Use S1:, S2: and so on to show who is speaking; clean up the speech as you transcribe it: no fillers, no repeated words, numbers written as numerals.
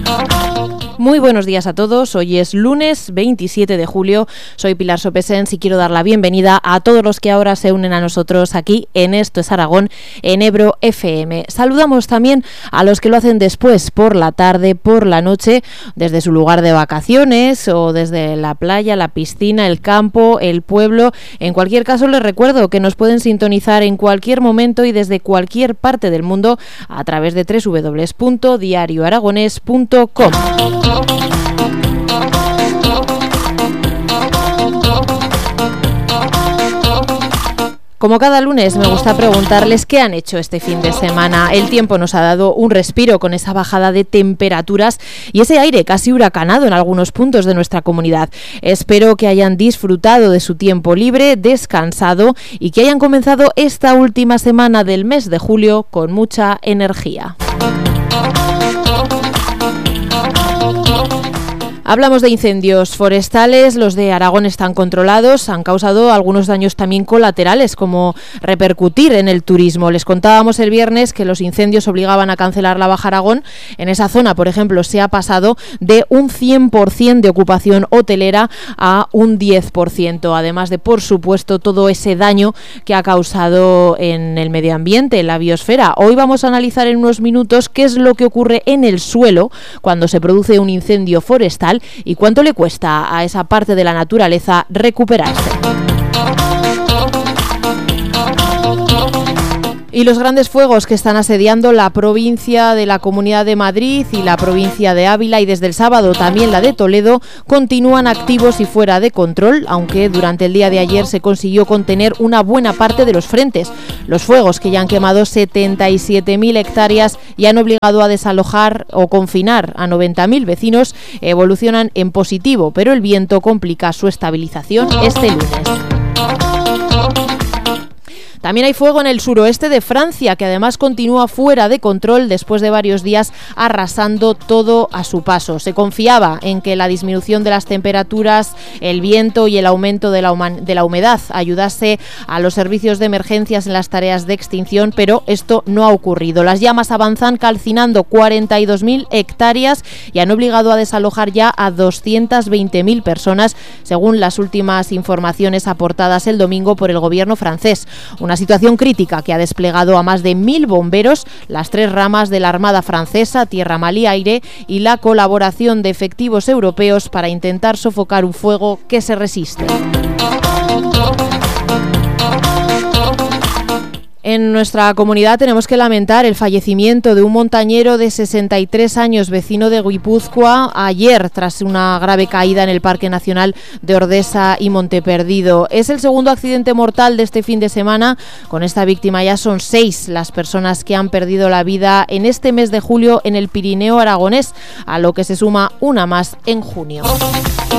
S1: Muy buenos días a todos, hoy es lunes 27 de julio, soy Pilar Sopesens y quiero dar la bienvenida a todos los que ahora se unen a nosotros aquí en Esto es Aragón, en Ebro FM. Saludamos también a los que lo hacen después, por la tarde, por la noche, desde su lugar de vacaciones o desde la playa, la piscina, el campo, el pueblo. En cualquier caso, les recuerdo que nos pueden sintonizar en cualquier momento y desde cualquier parte del mundo a través de www.diarioaragones.com. Como cada lunes me gusta preguntarles qué han hecho este fin de semana. El tiempo nos ha dado un respiro con esa bajada de temperaturas y ese aire casi huracanado en algunos puntos de nuestra comunidad. Espero que hayan disfrutado de su tiempo libre, descansado y que hayan comenzado esta última semana del mes de julio con mucha energía. Hablamos de incendios forestales, los de Aragón están controlados, han causado algunos daños también colaterales, como repercutir en el turismo. Les contábamos el viernes que los incendios obligaban a cancelar la Baja Aragón. En esa zona, por ejemplo, se ha pasado de un 100% de ocupación hotelera a un 10%, además de, por supuesto, todo ese daño que ha causado en el medio ambiente, en la biosfera. Hoy vamos a analizar en unos minutos qué es lo que ocurre en el suelo cuando se produce un incendio forestal y cuánto le cuesta a esa parte de la naturaleza recuperarse. Y los grandes fuegos que están asediando la provincia de la Comunidad de Madrid y la provincia de Ávila y desde el sábado también la de Toledo continúan activos y fuera de control, aunque durante el día de ayer se consiguió contener una buena parte de los frentes. Los fuegos, que ya han quemado 77.000 hectáreas y han obligado a desalojar o confinar a 90.000 vecinos, evolucionan en positivo, pero el viento complica su estabilización este lunes. También hay fuego en el suroeste de Francia, que además continúa fuera de control después de varios días arrasando todo a su paso. Se confiaba en que la disminución de las temperaturas, el viento y el aumento de la humedad ayudase a los servicios de emergencias en las tareas de extinción, pero esto no ha ocurrido. Las llamas avanzan calcinando 42.000 hectáreas y han obligado a desalojar ya a 220.000 personas, según las últimas informaciones aportadas el domingo por el gobierno francés. Una situación crítica que ha desplegado a más de 1.000 bomberos, las 3 ramas de la Armada francesa, tierra, mar y aire, y la colaboración de efectivos europeos para intentar sofocar un fuego que se resiste. En nuestra comunidad tenemos que lamentar el fallecimiento de un montañero de 63 años, vecino de Guipúzcoa, ayer tras una grave caída en el Parque Nacional de Ordesa y Monteperdido. Es el segundo accidente mortal de este fin de semana. Con esta víctima ya son 6 las personas que han perdido la vida en este mes de julio en el Pirineo aragonés, a lo que se suma una más en junio.